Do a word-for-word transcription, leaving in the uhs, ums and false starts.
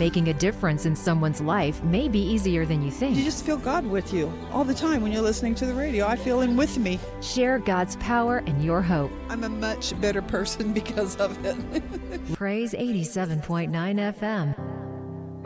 Making a difference in someone's life may be easier than you think. You just feel God with you all the time when you're listening to the radio. I feel Him with me. Share God's power and your hope. I'm a much better person because of it. Praise eighty-seven point nine F M.